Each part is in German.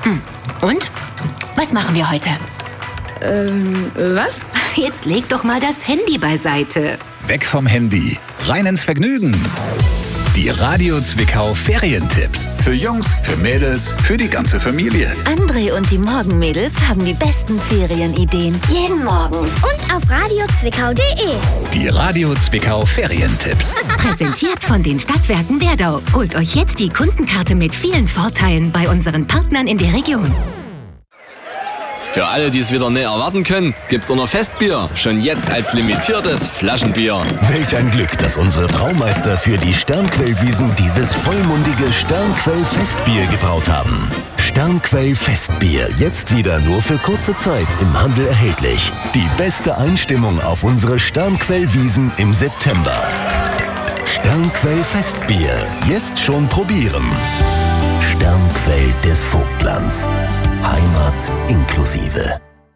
Und? Was machen wir heute? Was? Jetzt leg doch mal das Handy beiseite. Weg vom Handy, rein ins Vergnügen. Die Radio Zwickau Ferientipps. Für Jungs, für Mädels, für die ganze Familie. André und die Morgenmädels haben die besten Ferienideen. Jeden Morgen. Und auf radiozwickau.de. Die Radio Zwickau Ferientipps. Präsentiert von den Stadtwerken Werdau. Holt euch jetzt die Kundenkarte mit vielen Vorteilen bei unseren Partnern in der Region. Für alle, die es wieder näher erwarten können, gibt's unser Festbier schon jetzt als limitiertes Flaschenbier. Welch ein Glück, dass unsere Braumeister für die Sternquellwiesen dieses vollmundige Sternquell-Festbier gebraut haben. Sternquell-Festbier, jetzt wieder nur für kurze Zeit im Handel erhältlich. Die beste Einstimmung auf unsere Sternquellwiesen im September. Sternquell-Festbier, jetzt schon probieren. Sternquell des Vogtlands. Heimat inklusive.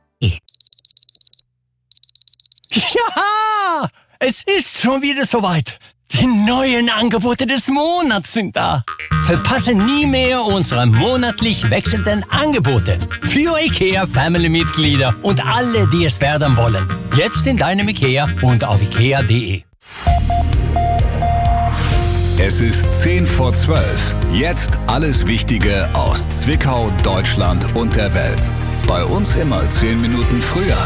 Ja, es ist schon wieder soweit. Die neuen Angebote des Monats sind da. Verpasse nie mehr unsere monatlich wechselnden Angebote. Für IKEA-Family-Mitglieder und alle, die es werden wollen. Jetzt in deinem IKEA und auf ikea.de. Es ist 10:12. Jetzt alles Wichtige aus Zwickau, Deutschland und der Welt. Bei uns immer 10 Minuten früher.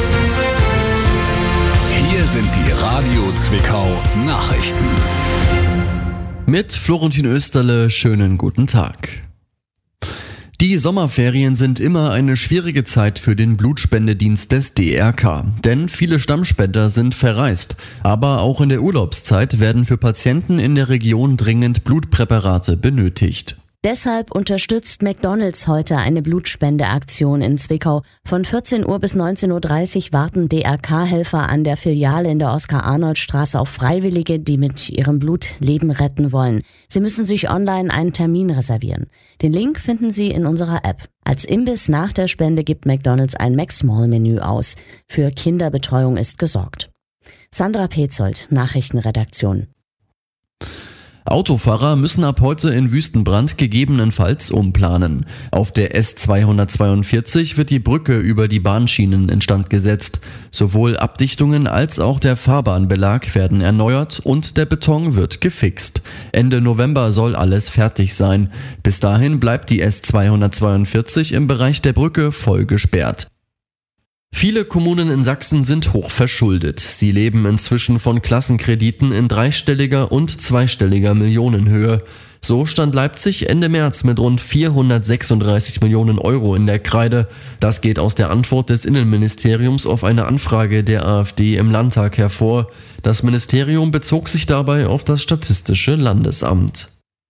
Hier sind die Radio Zwickau Nachrichten. Mit Florentin Österle, schönen guten Tag. Die Sommerferien sind immer eine schwierige Zeit für den Blutspendedienst des DRK, denn viele Stammspender sind verreist. Aber auch in der Urlaubszeit werden für Patienten in der Region dringend Blutpräparate benötigt. Deshalb unterstützt McDonald's heute eine Blutspendeaktion in Zwickau. Von 14 Uhr bis 19.30 Uhr warten DRK-Helfer an der Filiale in der Oskar-Arnold-Straße auf Freiwillige, die mit ihrem Blut Leben retten wollen. Sie müssen sich online einen Termin reservieren. Den Link finden Sie in unserer App. Als Imbiss nach der Spende gibt McDonald's ein Mac-Small-Menü aus. Für Kinderbetreuung ist gesorgt. Sandra Petzold, Nachrichtenredaktion. Autofahrer müssen ab heute in Wüstenbrand gegebenenfalls umplanen. Auf der S242 wird die Brücke über die Bahnschienen instand gesetzt. Sowohl Abdichtungen als auch der Fahrbahnbelag werden erneuert und der Beton wird gefixt. Ende November soll alles fertig sein. Bis dahin bleibt die S242 im Bereich der Brücke voll gesperrt. Viele Kommunen in Sachsen sind hoch verschuldet. Sie leben inzwischen von Klassenkrediten in dreistelliger und zweistelliger Millionenhöhe. So stand Leipzig Ende März mit rund 436 Millionen Euro in der Kreide. Das geht aus der Antwort des Innenministeriums auf eine Anfrage der AfD im Landtag hervor. Das Ministerium bezog sich dabei auf das Statistische Landesamt.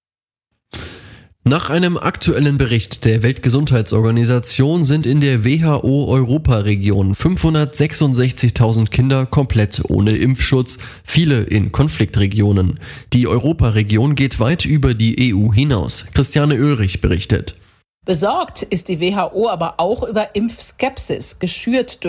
Nach einem aktuellen Bericht der Weltgesundheitsorganisation sind in der WHO-Europaregion 566.000 Kinder komplett ohne Impfschutz, viele in Konfliktregionen. Die Europaregion geht weit über die EU hinaus. Christiane Oehrich berichtet. Besorgt ist die WHO aber auch über Impfskepsis, geschürt durch